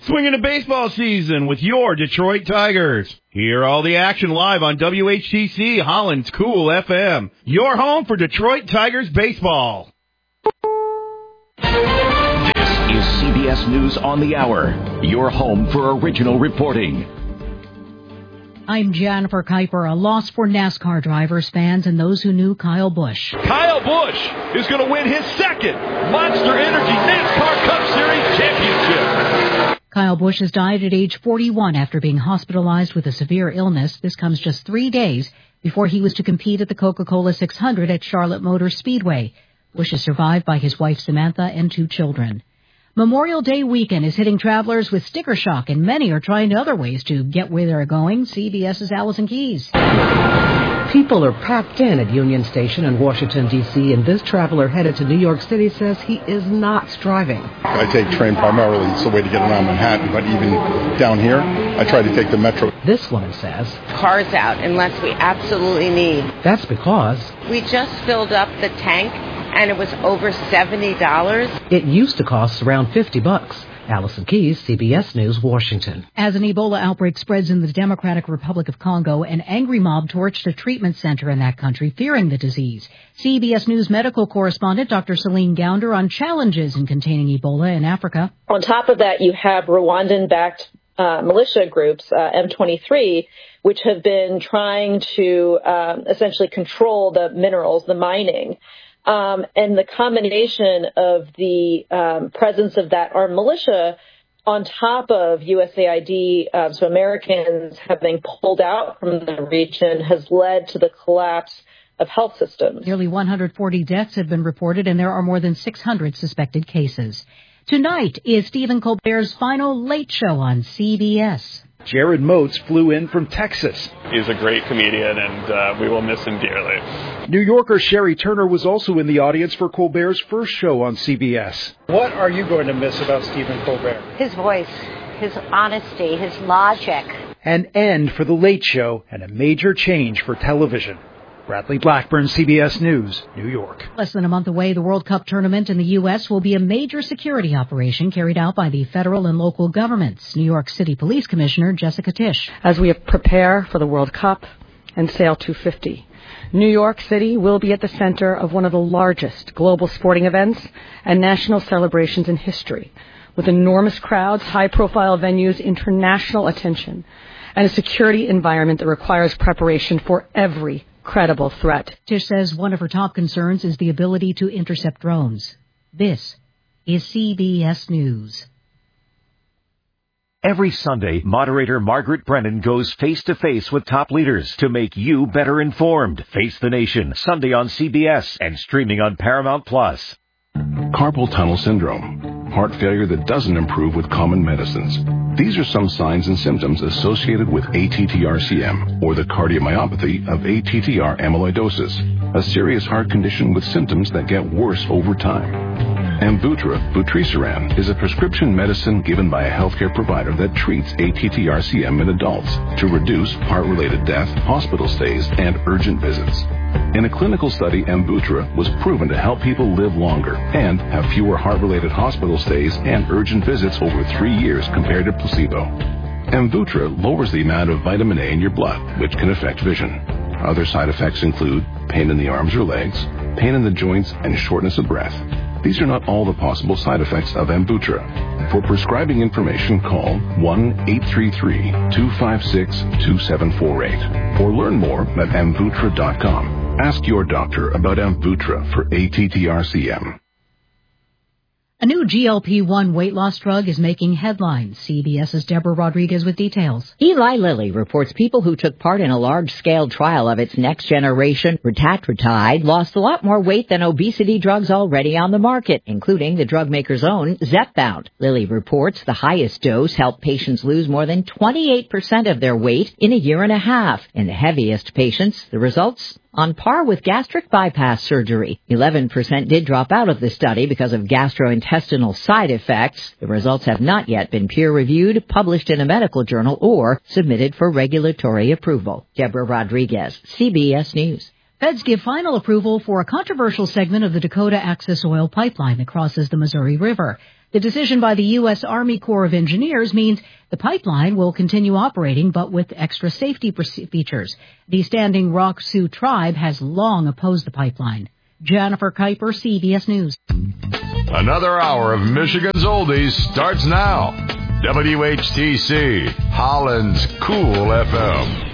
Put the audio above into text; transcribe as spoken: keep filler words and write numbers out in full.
Swinging the baseball season with your Detroit Tigers. Hear all the action live on W H T C Holland's Cool F M. Your home for Detroit Tigers baseball. This is C B S News on the Hour. Your home for original reporting. I'm Jennifer Kuiper. A loss for NASCAR drivers, fans, and those who knew Kyle Busch. Kyle Busch is going to win his second Monster Energy NASCAR Cup Series championship. Kyle Busch has died at age forty-one after being hospitalized with a severe illness. This comes just three days before he was to compete at the Coca-Cola six hundred at Charlotte Motor Speedway. Busch is survived by his wife Samantha and two children. Memorial Day weekend is hitting travelers with sticker shock, and many are trying other ways to get where they're going. CBS's Allison Keyes. People are packed in at Union Station in Washington, D C, and this traveler headed to New York City says he is not driving. I take train primarily. It's the way to get around Manhattan, but even down here, I try to take the metro. This woman says, cars out unless we absolutely need. That's because we just filled up the tank, and it was over seventy dollars. It used to cost around fifty bucks. Allison Keyes, C B S News, Washington. As an Ebola outbreak spreads in the Democratic Republic of Congo, an angry mob torched a treatment center in that country, fearing the disease. C B S News medical correspondent Doctor Celine Gounder on challenges in containing Ebola in Africa. On top of that, you have Rwandan-backed uh, militia groups, uh, M twenty-three, which have been trying to um, essentially control the minerals, the mining. Um, and the combination of the um, presence of that armed militia on top of U S A I D, uh, so Americans having pulled out from the region, has led to the collapse of health systems. Nearly one hundred forty deaths have been reported, and there are more than six hundred suspected cases. Tonight is Stephen Colbert's final Late Show on C B S. Jared Moats flew in from Texas. He's a great comedian, and uh, we will miss him dearly. New Yorker Sherry Turner was also in the audience for Colbert's first show on C B S. What are you going to miss about Stephen Colbert? His voice, his honesty, his logic. An end for the Late Show and a major change for television. Bradley Blackburn, C B S News, New York. Less than a month away, the World Cup tournament in the U S will be a major security operation carried out by the federal and local governments. New York City Police Commissioner Jessica Tisch. As we prepare for the World Cup and Sail two fifty, New York City will be at the center of one of the largest global sporting events and national celebrations in history, with enormous crowds, high-profile venues, international attention, and a security environment that requires preparation for every credible threat. Tisch says one of her top concerns is the ability to intercept drones. This is C B S News. Every Sunday, moderator Margaret Brennan goes face-to-face with top leaders to make you better informed. Face the Nation, Sunday on C B S and streaming on Paramount Plus. Carpal tunnel syndrome, heart failure that doesn't improve with common medicines. These are some signs and symptoms associated with A T T R C M, or the cardiomyopathy of A T T R amyloidosis, a serious heart condition with symptoms that get worse over time. Amvuttra, vutrisiran, is a prescription medicine given by a healthcare provider that treats A T T R C M in adults to reduce heart-related death, hospital stays, and urgent visits. In a clinical study, Amvuttra was proven to help people live longer and have fewer heart-related hospital stays and urgent visits over three years compared to placebo. Amvuttra lowers the amount of vitamin A in your blood, which can affect vision. Other side effects include pain in the arms or legs, pain in the joints, and shortness of breath. These are not all the possible side effects of Amvuttra. For prescribing information, call one eight three three, two five six, two seven four eight or learn more at amvuttra dot com. Ask your doctor about Amvuttra for A T T R C M. A new G L P one weight loss drug is making headlines. CBS's Deborah Rodriguez with details. Eli Lilly reports people who took part in a large-scale trial of its next-generation retatrutide lost a lot more weight than obesity drugs already on the market, including the drug maker's own Zepbound. Lilly reports the highest dose helped patients lose more than twenty-eight percent of their weight in a year and a half. In the heaviest patients, the results on par with gastric bypass surgery. eleven percent did drop out of the study because of gastrointestinal side effects. The results have not yet been peer-reviewed, published in a medical journal, or submitted for regulatory approval. Deborah Rodriguez, C B S News. Feds give final approval for a controversial segment of the Dakota Access Oil Pipeline that crosses the Missouri River. The decision by the U S. Army Corps of Engineers means the pipeline will continue operating, but with extra safety features. The Standing Rock Sioux tribe has long opposed the pipeline. Jennifer Kuiper, C B S News. Another hour of Michigan's Oldies starts now. W H T C, Holland's Cool F M.